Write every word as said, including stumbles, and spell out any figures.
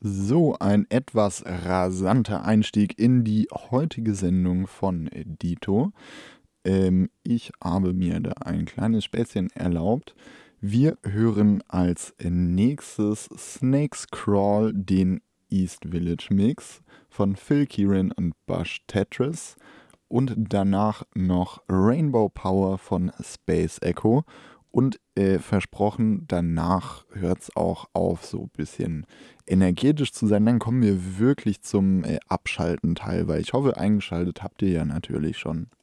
So, ein etwas rasanter Einstieg in die heutige Sendung von Dito. Ähm, ich habe mir da ein kleines Späßchen erlaubt. Wir hören als nächstes Snakes Crawl, den East Village Mix von Phil Kieran und Bush Tetris. Und danach noch Rainbow Power von Space Echo. Und äh, versprochen, danach hört es auch auf, so ein bisschen energetisch zu sein. Dann kommen wir wirklich zum äh, Abschalten-Teil, weil ich hoffe, eingeschaltet habt ihr ja natürlich schon.